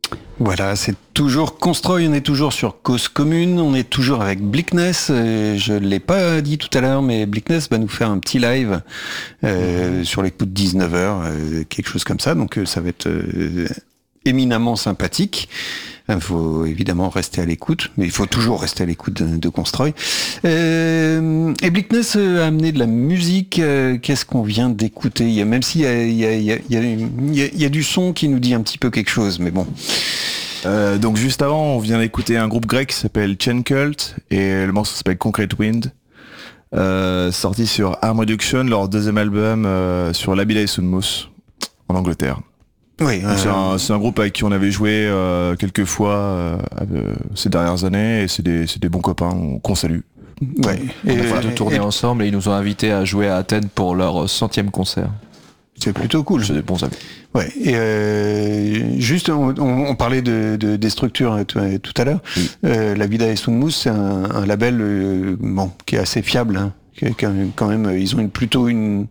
Voilà, c'est toujours Constroy, on est toujours sur Cause Commune, on est toujours avec Bleakness. Je l'ai pas dit tout à l'heure, mais Bleakness va nous faire un petit live sur les coups de 19h, quelque chose comme ça. Donc ça va être éminemment sympathique. Il faut évidemment rester à l'écoute, mais il faut toujours rester à l'écoute de Constroy. Et Bleakness a amené de la musique. Qu'est-ce qu'on vient d'écouter? Même s'il y a du son qui nous dit un petit peu quelque chose, mais bon. Donc juste avant, on vient d'écouter un groupe grec qui s'appelle Chain Cult et le morceau s'appelle Concrete Wind, sorti sur Harm Reduction, leur deuxième album sur Labida et Sunmus en Angleterre. Oui, c'est un groupe avec qui on avait joué quelques fois ces dernières années et c'est des bons copains qu'on salue. Ouais. On a fait 2 tournées ensemble et ils nous ont invités à jouer à Athènes pour leur 100e concert. C'est plutôt cool. C'est des bons amis. Ouais. Et juste, on parlait des structures tout à l'heure. Labida et Sunmus, c'est un label qui est assez fiable. Hein, quand même, ils ont plutôt une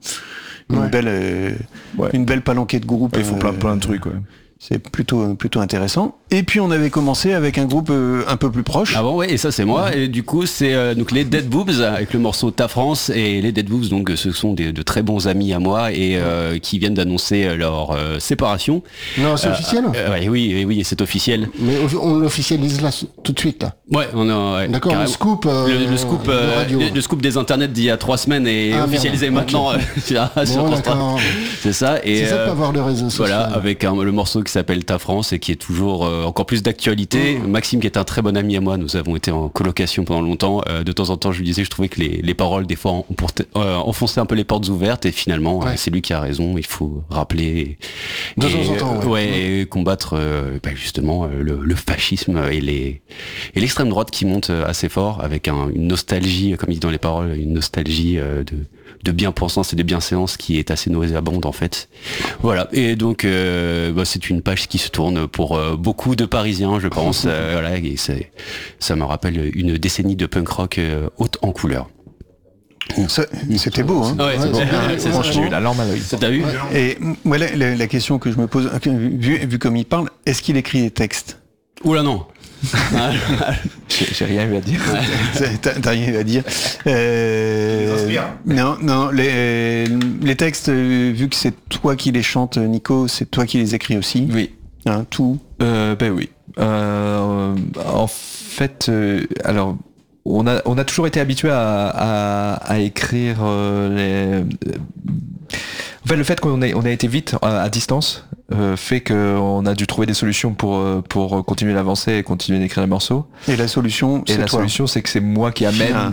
belle palanquée de groupes. Ils font plein de trucs. Ouais. C'est plutôt intéressant. Et puis on avait commencé avec un groupe un peu plus proche. Ah bon, ouais, et ça c'est moi. Et du coup c'est donc les Dead Boobs avec le morceau Ta France. Et les Dead Boobs, donc ce sont de très bons amis à moi et qui viennent d'annoncer leur séparation. Non, c'est officiel. Oui, c'est officiel. Mais on l'officialise là tout de suite. Là. Ouais, on a. Ouais, d'accord, carrément. Le scoop. Le scoop des internets d'il y a 3 semaines est officialisé maintenant sur Constroy. C'est ça. Et c'est ça de pas avoir de réseaux sociaux. Voilà, avec le morceau qui s'appelle Ta France et qui est toujours encore plus d'actualité. Maxime, qui est un très bon ami à moi, nous avons été en colocation pendant longtemps. De temps en temps, je lui disais, je trouvais que les paroles, des fois, enfonçaient un peu les portes ouvertes. Et finalement, c'est lui qui a raison. Il faut rappeler de temps en temps, et combattre justement le fascisme et l'extrême droite qui monte assez fort, avec une nostalgie, comme il dit dans les paroles, une nostalgie de bien-pensance et de bienséance qui est assez nauséabonde en fait. Voilà. Et donc c'est une page qui se tourne pour beaucoup de Parisiens, je pense. Voilà, et ça me rappelle une décennie de punk rock haute en couleur. C'était beau, hein. Ouais, j'ai eu la larme à l'œil. T'as vu? Et moi, la question que je me pose, vu comme il parle, est-ce qu'il écrit des textes? Oula non. J'ai rien eu à dire. T'as rien eu à dire. Non, les textes, vu que c'est toi qui les chantes, Nico, c'est toi qui les écris aussi. Oui. Hein, tout. Oui. En fait, alors. On a toujours été habitué à écrire En fait, le fait qu'on a été vite à distance fait qu'on a dû trouver des solutions pour continuer d'avancer et continuer d'écrire les morceaux. Et la solution, c'est solution, c'est que c'est moi qui amène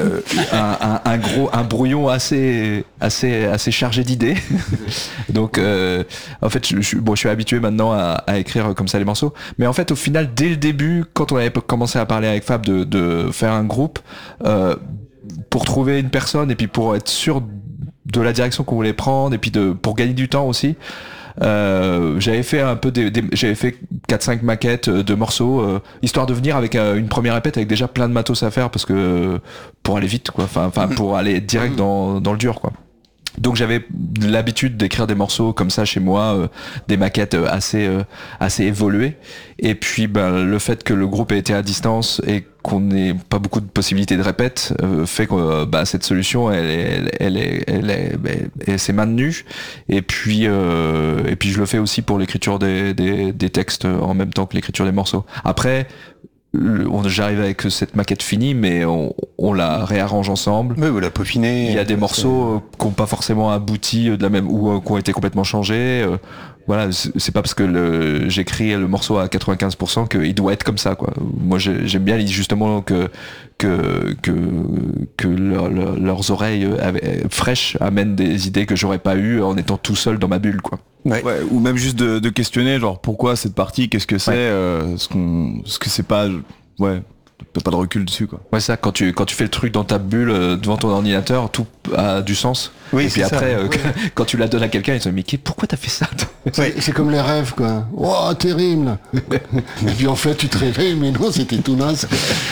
un brouillon assez chargé d'idées. Donc, en fait, je suis habitué maintenant à écrire comme ça les morceaux. Mais en fait, au final, dès le début, quand on avait commencé à parler avec Fab de faire un groupe, pour trouver une personne et puis pour être sûr de la direction qu'on voulait prendre et puis pour gagner du temps aussi, j'avais fait un peu j'avais fait 4-5 maquettes de morceaux histoire de venir avec une première répète avec déjà plein de matos à faire, parce que pour aller vite quoi, enfin pour aller direct dans le dur quoi. Donc j'avais l'habitude d'écrire des morceaux comme ça chez moi, des maquettes assez évoluées. Et puis le fait que le groupe ait été à distance et qu'on n'ait pas beaucoup de possibilités de répète fait que cette solution elle s'est maintenue. Et puis je le fais aussi pour l'écriture des textes en même temps que l'écriture des morceaux. Après j'arrive avec cette maquette finie, mais on la réarrange ensemble. Oui, vous la peaufinez. Il y a des morceaux qui n'ont pas forcément abouti de la même, ou qui ont été complètement changés. Voilà, c'est pas parce que j'écris le morceau à 95% qu'il doit être comme ça, quoi. Moi, j'aime bien justement que leurs oreilles fraîches amènent des idées que j'aurais pas eues en étant tout seul dans ma bulle, quoi. Ouais, ou même juste de questionner, genre pourquoi cette partie, qu'est-ce que c'est, ce que c'est pas, t'as pas de recul dessus quoi. Ouais, ça, quand tu fais le truc dans ta bulle devant ton ordinateur, tout a du sens. Oui, et puis après, quand tu la donnes à quelqu'un, ils se disent mais pourquoi t'as fait ça? C'est comme les rêves quoi. Oh, terrible. Et puis en fait, tu te réveilles, mais non, c'était tout naze.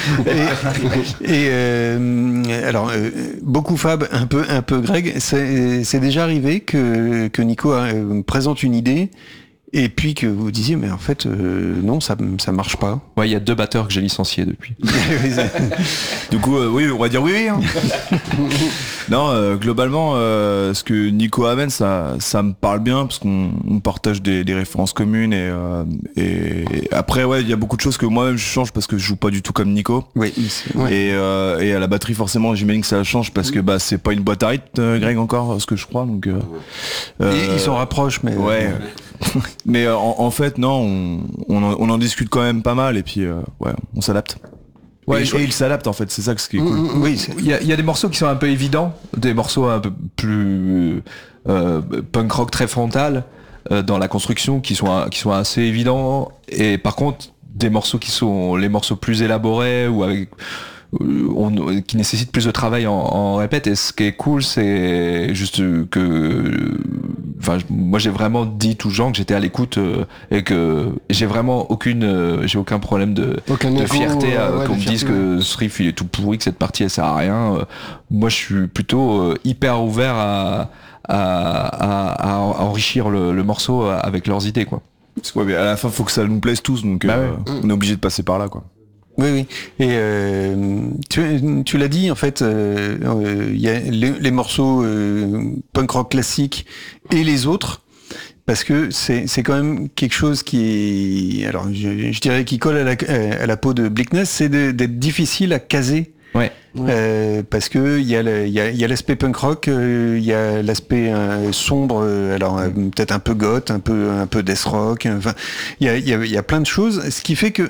Alors, beaucoup Fab, un peu Greg. C'est déjà arrivé que Nico présente une idée et puis que vous disiez mais en fait non, ça marche pas. Ouais, il y a 2 batteurs que j'ai licenciés depuis. Du coup, oui, on va dire oui. Hein. Non, globalement, ce que Nico amène, ça me parle bien parce qu'on partage des références communes et après, ouais, il y a beaucoup de choses que moi-même je change parce que je joue pas du tout comme Nico. Oui. Et à la batterie, forcément, j'imagine que ça change parce que c'est pas une boîte à rythme, Greg, encore, ce que je crois. Donc, ils s'en rapprochent, mais ouais. Mais en fait, non, on en discute quand même pas mal et puis ouais, on s'adapte. Ouais, et il s'adapte en fait, c'est ça ce qui est cool. Oui, il y a des morceaux qui sont un peu évidents, des morceaux un peu plus punk rock très frontal dans la construction qui sont assez évidents, et par contre des morceaux qui sont les morceaux plus élaborés ou avec qui nécessitent plus de travail en répète. Et ce qui est cool, c'est juste que moi j'ai vraiment dit tout genre que j'étais à l'écoute et que j'ai vraiment j'ai aucun problème de fierté qu'on me dise que ce riff il est tout pourri, que cette partie elle sert à rien. Moi je suis plutôt hyper ouvert à enrichir le morceau avec leurs idées, quoi. Parce que, ouais, mais à la fin faut que ça nous plaise tous, donc on est obligé de passer par là, quoi. Oui. Et tu l'as dit, en fait, il y a les morceaux punk rock classiques et les autres, parce que c'est quand même quelque chose qui est, alors je dirais qui colle à la peau de Bleakness, c'est d'être difficile à caser. Ouais. Parce que il y a l'aspect punk rock, il y a l'aspect sombre, alors peut-être un peu goth, un peu death rock, enfin il y a plein de choses, ce qui fait que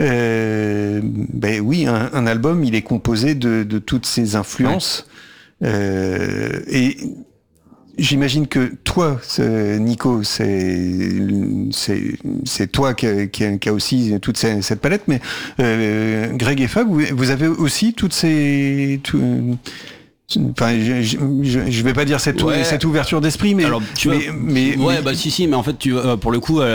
oui, un album il est composé de toutes ces influences. Et j'imagine que toi, Nico, c'est toi qui a aussi toute cette palette, mais Greg et Fab, vous avez aussi toutes ces... Enfin, je vais pas dire cette ouverture d'esprit, mais... Alors, mais en fait, pour le coup...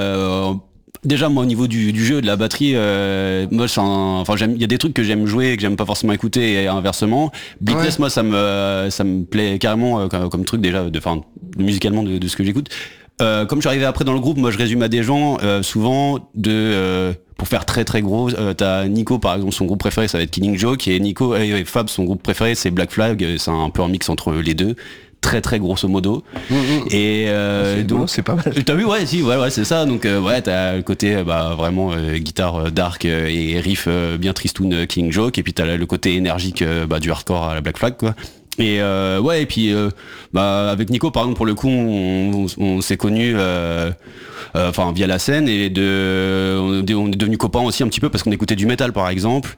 Déjà moi au niveau du jeu, de la batterie, moi il y a des trucs que j'aime jouer et que j'aime pas forcément écouter, et inversement. Bleakness, moi ça me plaît carrément comme truc déjà, musicalement de ce que j'écoute. Comme je suis arrivé après dans le groupe, moi je résume à des gens souvent pour faire très très gros, t'as Nico par exemple, son groupe préféré ça va être Killing Joke, et Fab son groupe préféré c'est Black Flag, c'est un peu un mix entre les deux. Très très grosso modo. Et donc c'est pas mal. T'as vu, ouais, si, ouais, c'est ça. Donc t'as le côté vraiment guitare dark et riff bien tristoun King Joke, et puis t'as le côté énergique du hardcore à la Black Flag, quoi. Et et puis avec Nico par exemple, pour le coup on s'est connus via la scène, et on est devenus copains aussi un petit peu parce qu'on écoutait du métal par exemple.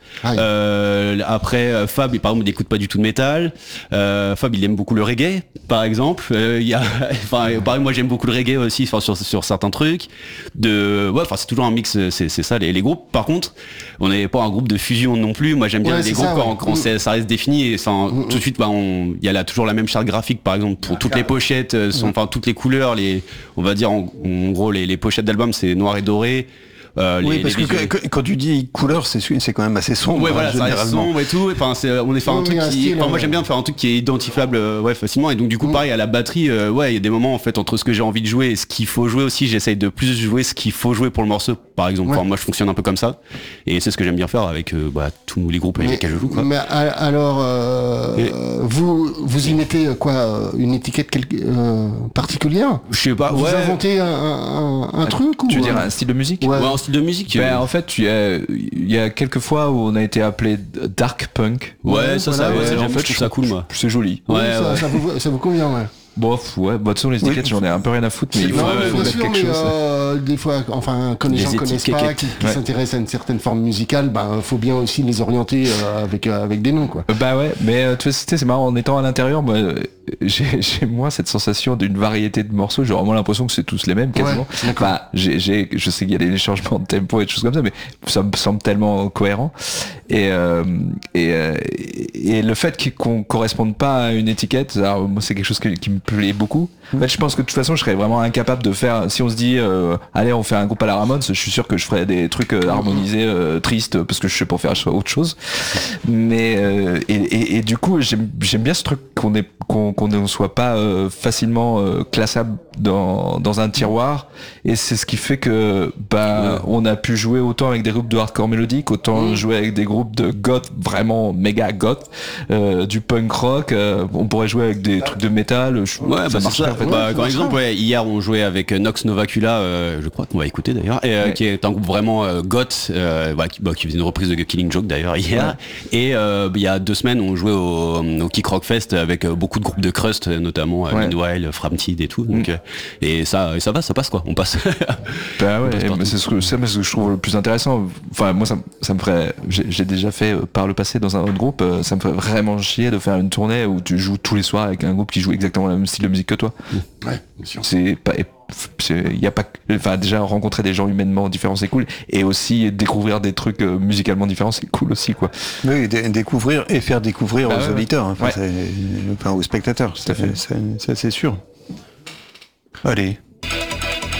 Après Fab par exemple il n'écoute pas du tout de métal. Fab il aime beaucoup le reggae par exemple. Pareil, moi j'aime beaucoup le reggae aussi sur certains trucs. C'est toujours un mix, c'est ça les groupes. Par contre on n'est pas un groupe de fusion non plus. Moi j'aime bien les groupes quand ça reste défini, et tout de suite il y a toujours la même charte graphique par exemple pour toutes les pochettes, toutes les couleurs, on va dire en gros les pochettes d'albums c'est noir et doré. Oui, parce que quand tu dis couleur, c'est quand même assez sombre. Ouais, voilà, ça reste sombre et tout. Enfin, on est fait un truc qui. Moi, j'aime bien faire un truc qui est identifiable, facilement. Et donc, du coup, pareil à la batterie, il y a des moments en fait entre ce que j'ai envie de jouer et ce qu'il faut jouer aussi. J'essaye de plus jouer ce qu'il faut jouer pour le morceau, par exemple. Enfin, moi, je fonctionne un peu comme ça, et c'est ce que j'aime bien faire avec tous les groupes avec lesquels je joue, quoi. Mais alors, vous y mettez quoi, une étiquette particulière? Je sais pas. Vous inventez un truc, ou tu veux dire un style de musique? Ouais, un style de musique. En fait, il y a quelques fois où on a été appelé dark punk. Ouais, ça, en fait, je trouve ça cool, moi. C'est joli. Ça vous convient, ouais. Bof, ouais, de toute façon les étiquettes j'en ai un peu rien à foutre, mais il faut mettre quelque chose. Des fois, quand les gens connaissent pas, qui s'intéressent à une certaine forme musicale, faut bien aussi les orienter avec des noms, quoi. Mais tu sais, c'est marrant, en étant à l'intérieur, moi j'ai moi cette sensation d'une variété de morceaux. J'ai vraiment l'impression que c'est tous les mêmes quasiment. Je sais qu'il y a des changements de tempo et des choses comme ça, mais ça me semble tellement cohérent. Et le fait qu'on corresponde pas à une étiquette, alors, moi c'est quelque chose qui me plaît beaucoup. En fait, je pense que de toute façon je serais vraiment incapable de faire, si on se dit allez on fait un groupe à la Ramones, je suis sûr que je ferais des trucs harmonisés tristes, parce que je sais pas faire autre chose. Mais et du coup j'aime bien ce truc qu'on qu'on ne soit pas facilement classable dans un tiroir, et c'est ce qui fait que on a pu jouer autant avec des groupes de hardcore mélodique, autant jouer avec des groupes de goth vraiment méga goth, du punk rock, on pourrait jouer avec des trucs de métal. Ça marche ça. En fait. Par exemple, hier on jouait avec Nox Novacula, je crois qu'on va écouter d'ailleurs, qui est un groupe vraiment goth, qui faisait une reprise de Killing Joke d'ailleurs hier, et il y a 2 semaines on jouait au Kick Rock Fest avec beaucoup de groupes de crust, notamment Meanwhile, Framtid et tout, donc et ça va, ça passe quoi, on passe. Mais c'est ce que je trouve le plus intéressant. Enfin moi ça me ferait, j'ai déjà fait par le passé dans un autre groupe, ça me ferait vraiment chier de faire une tournée où tu joues tous les soirs avec un groupe qui joue exactement le même style de musique que toi. Ouais, bien sûr. Il y a pas, enfin déjà rencontrer des gens humainement différents c'est cool, et aussi découvrir des trucs musicalement différents c'est cool aussi quoi. Oui, découvrir et faire découvrir aux auditeurs, aux spectateurs, ça c'est sûr. Allez,